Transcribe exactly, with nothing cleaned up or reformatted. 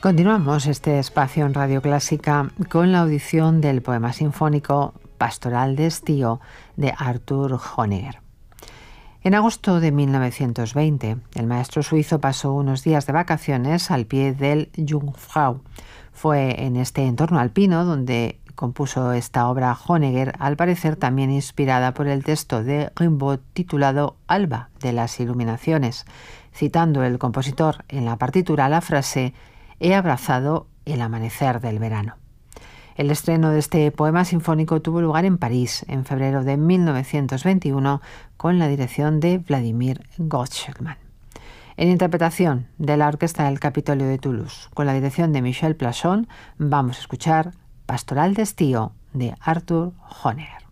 Continuamos este espacio en Radio Clásica con la audición del poema sinfónico Pastoral de Estío de Arthur Honegger. En agosto de mil novecientos veinte, el maestro suizo pasó unos días de vacaciones al pie del Jungfrau. Fue en este entorno alpino donde compuso esta obra Honegger, al parecer también inspirada por el texto de Rimbaud titulado Alba de las Iluminaciones, citando el compositor en la partitura la frase «He abrazado el amanecer del verano». El estreno de este poema sinfónico tuvo lugar en París en febrero de mil novecientos veintiuno con la dirección de Vladimir Gottschalk. En interpretación de la Orquesta del Capitolio de Toulouse, con la dirección de Michel Plasson, vamos a escuchar Pastoral de Estío de Arthur Honegger.